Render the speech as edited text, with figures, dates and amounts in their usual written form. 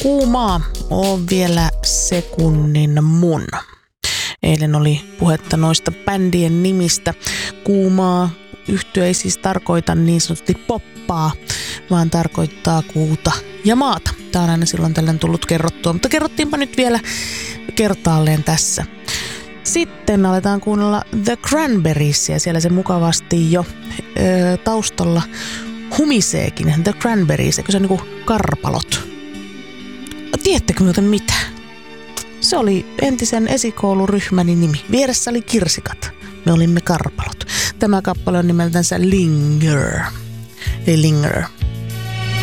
Kuumaa on vielä sekunnin mun. Eilen oli puhetta noista bändien nimistä. Kuumaa yhtye ei siis tarkoita niin sanotusti poppaa, vaan tarkoittaa kuuta ja maata. Tää on aina silloin tällöin tullut kerrottua, mutta kerrottiinpa nyt vielä kertaalleen tässä. Sitten aletaan kuunnella The Cranberriesia. Siellä se mukavasti jo taustalla humiseekin. The Cranberries, eikö se on niinku karpalot? Tiedättekö muuten mitä? Se oli entisen esikouluryhmäni nimi. Vieressä oli kirsikat. Me olimme karpalot. Tämä kappale on nimeltänsä Linger. Eli Linger.